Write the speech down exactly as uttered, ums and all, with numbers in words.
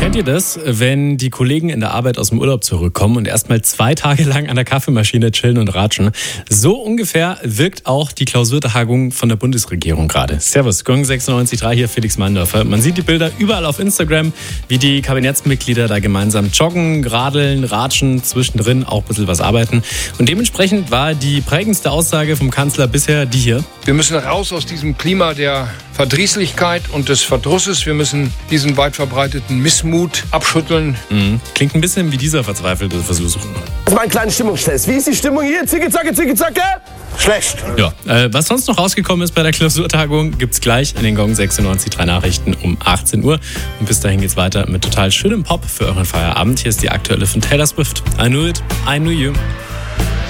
Kennt ihr das, wenn die Kollegen in der Arbeit aus dem Urlaub zurückkommen und erstmal zwei Tage lang an der Kaffeemaschine chillen und ratschen? So ungefähr wirkt auch die Klausurtagung von der Bundesregierung gerade. Servus, Gong sechsundneunzig Komma drei hier, Felix Mandorfer. Man sieht die Bilder überall auf Instagram, wie die Kabinettsmitglieder da gemeinsam joggen, radeln, ratschen, zwischendrin auch ein bisschen was arbeiten. Und dementsprechend war die prägendste Aussage vom Kanzler bisher die hier. Wir müssen raus aus diesem Klima der Verdrießlichkeit und des Verdrusses. Wir müssen diesen weit verbreiteten Missmut abschütteln. Mhm. Klingt ein bisschen wie dieser verzweifelte Versuch. Das ist mein kleiner Stimmungstest. Wie ist die Stimmung hier? Zicke, zacke, zicke, zacke. Schlecht. Ja, äh, was sonst noch rausgekommen ist bei der Klausurtagung, gibt's gleich in den Gong sechsundneunzig Komma drei Nachrichten um achtzehn Uhr. Und bis dahin geht's weiter mit total schönem Pop für euren Feierabend. Hier ist die aktuelle von Taylor Swift. I knew it, I knew you.